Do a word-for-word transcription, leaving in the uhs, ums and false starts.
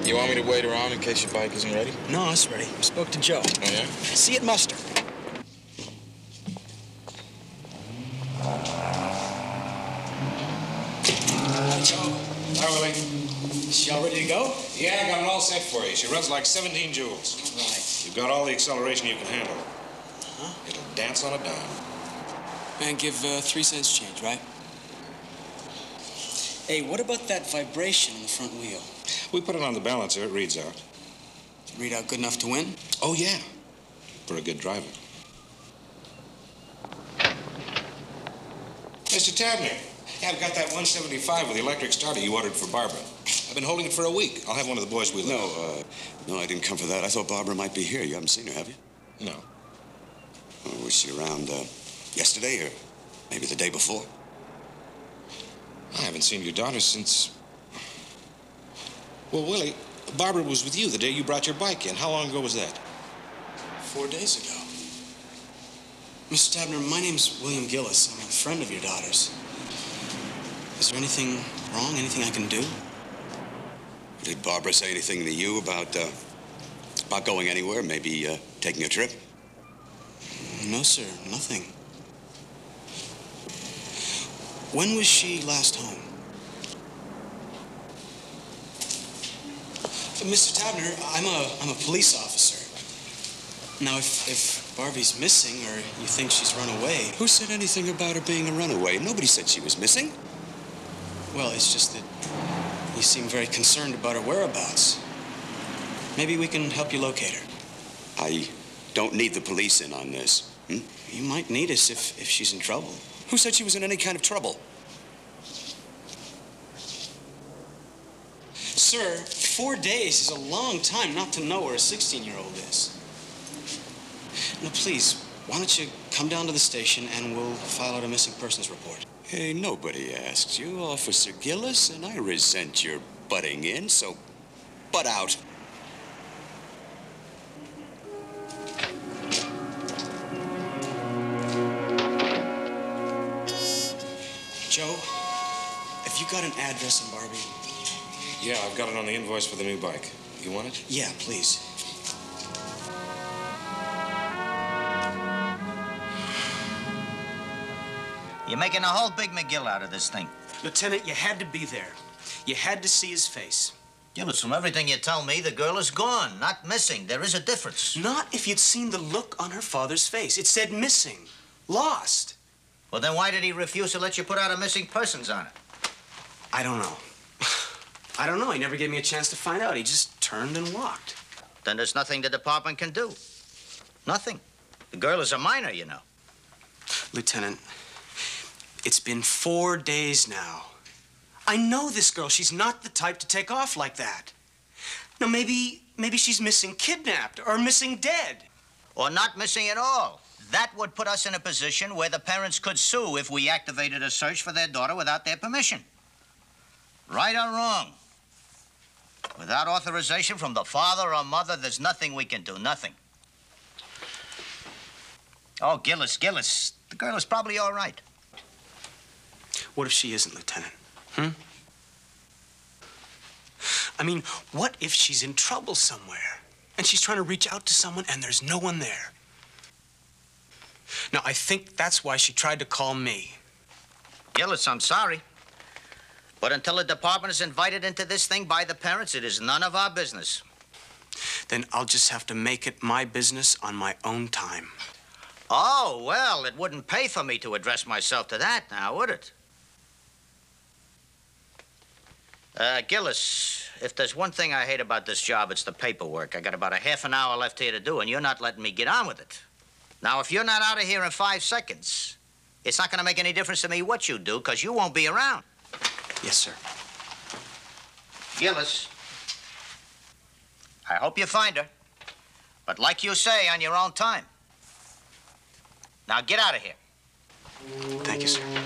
You want me to wait around in case your bike isn't ready? No, it's ready. I spoke to Joe. Oh, yeah? See you at muster. Joe. Hi, Willie. Is she all ready to go? Yeah, I got it all set for you. She runs like seventeen joules. All right. You've got all the acceleration you can handle. Huh? It'll dance on a dime. And give uh, three cents change, right? Hey, what about that vibration in the front wheel? We put it on the balancer. It reads out. Read out good enough to win? Oh, yeah. For a good driver. Mister Tabner, yeah, I've got that one seventy-five with the electric starter you ordered for Barbara. I've been holding it for a week. I'll have one of the boys wheel it. No, uh, no, I didn't come for that. I thought Barbara might be here. You haven't seen her, have you? No. Oh, was she around uh, yesterday or maybe the day before? I haven't seen your daughter since... Well, Willie, Barbara was with you the day you brought your bike in. How long ago was that? Four days ago. Mister Tabner, my name's William Gillis. I'm a friend of your daughter's. Is there anything wrong? Anything I can do? Did Barbara say anything to you about, uh, about going anywhere, maybe uh, taking a trip? No, sir, nothing. When was she last home? Uh, Mister Tabner, I'm a, I'm a police officer. Now, if, if Barbie's missing or you think she's run away... Who said anything about her being a runaway? Nobody said she was missing. Well, it's just that you seem very concerned about her whereabouts. Maybe we can help you locate her. I don't need the police in on this. Hmm? You might need us if, if she's in trouble. Who said she was in any kind of trouble? Sir, four days is a long time not to know where a sixteen-year-old is. Now, please, why don't you come down to the station and we'll file out a missing persons report. Hey, nobody asked you, Officer Gillis, and I resent your butting in, so butt out. Joe, have you got an address on Barbie? Yeah, I've got it on the invoice for the new bike. You want it? Yeah, please. You're making a whole big McGill out of this thing. Lieutenant, you had to be there. You had to see his face. Gillis, from everything you tell me, the girl is gone, not missing. There is a difference. Not if you'd seen the look on her father's face. It said missing, lost. Well, then why did he refuse to let you put out a missing persons on it? I don't know. I don't know. He never gave me a chance to find out. He just turned and walked. Then there's nothing the department can do. Nothing. The girl is a minor, you know. Lieutenant, it's been four days now. I know this girl. She's not the type to take off like that. Now, maybe, maybe she's missing kidnapped or missing dead. Or not missing at all. That would put us in a position where the parents could sue if we activated a search for their daughter without their permission. Right or wrong? Without authorization from the father or mother, there's nothing we can do, nothing. Oh, Gillis, Gillis, the girl is probably all right. What if she isn't, Lieutenant? Hmm? I mean, what if she's in trouble somewhere and she's trying to reach out to someone and there's no one there? Now, I think that's why she tried to call me. Gillis, I'm sorry. But until the department is invited into this thing by the parents, it is none of our business. Then I'll just have to make it my business on my own time. Oh, well, it wouldn't pay for me to address myself to that now, would it? Uh, Gillis, if there's one thing I hate about this job, it's the paperwork. I got about a half an hour left here to do, and you're not letting me get on with it. Now, if you're not out of here in five seconds, it's not going to make any difference to me what you do, because you won't be around. Yes, sir. Gillis, I hope you find her. But like you say, on your own time. Now, get out of here. Thank you, sir.